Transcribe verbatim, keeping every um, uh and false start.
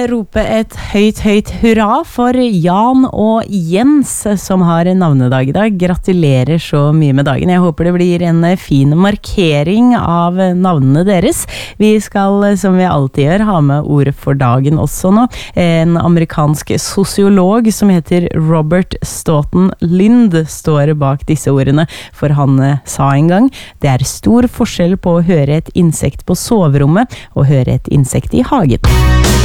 rope et høyt, høyt hurra for Jan og Jens som har navnedag i dag. Gratulerer så mye med dagen. Jeg håper det blir en fin markering av navnene deres. Vi skal, som vi alltid gjør, ha med ordet for dagen også nå. En amerikansk sosiolog som heter Robert Stoughton Lind står bak disse ordene, for han sa en gang: det er stor forskjell på å høre et insekt på soverommet og høre et insekt i hagen.